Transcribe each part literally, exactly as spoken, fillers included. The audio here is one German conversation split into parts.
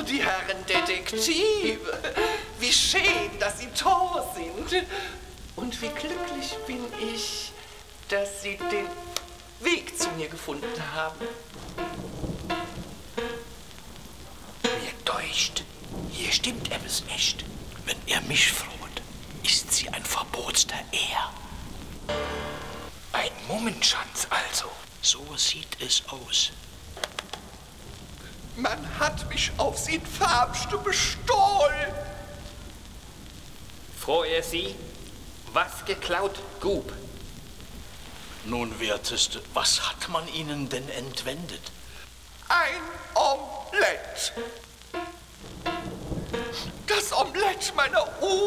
die Herren Detektive. Wie schön, dass Sie da sind. Und wie glücklich bin ich, dass Sie den Weg zu mir gefunden haben. Mir deucht, hier stimmt etwas nicht. Wenn ihr mich fragt, ist sie ein verbotster Er. Ein Mummenschanz also. So sieht es aus. Man hat mich auf Sie in Farbste bestohlen. Freue Sie, was geklaut, Gub? Nun, Werteste, was hat man Ihnen denn entwendet? Ein Omelett. Das Omelett meiner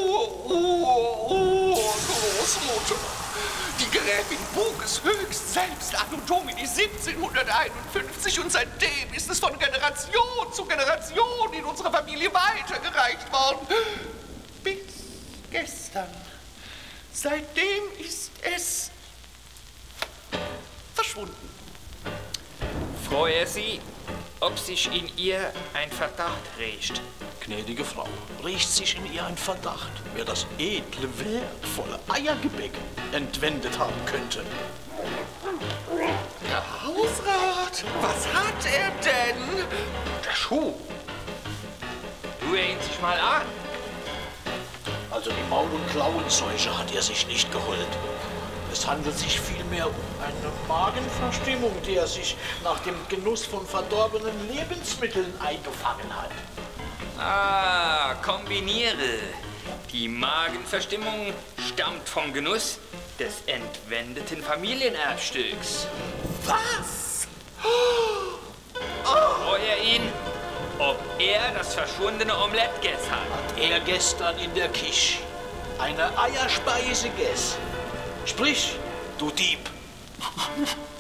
Ur-Ur-Urgroßmutter. Die Gräfin Buges höchst selbst anno Domini siebzehnhunderteinundfünfzig, und seitdem ist es von Generation zu Generation in unserer Familie weitergereicht worden. Bis gestern. Seitdem ist es verschwunden. Freue Sie, ob sich in ihr ein Verdacht regt. Gnädige Frau, riecht sich in ihr ein Verdacht, wer das edle, wertvolle Eiergebäck entwendet haben könnte? Herr Hausrat, was hat er denn? Der Schuh. Du ihn sich mal an. Also die Maul- und Klauenseuche hat er sich nicht geholt. Es handelt sich vielmehr um eine Magenverstimmung, die er sich nach dem Genuss von verdorbenen Lebensmitteln eingefangen hat. Ah, kombiniere. Die Magenverstimmung stammt vom Genuss des entwendeten Familienerbstücks. Was? Freue ihn, ob er das verschwundene Omelett gegessen hat. Hat er gestern in der Kisch eine Eierspeise gegessen? Sprich, du Dieb!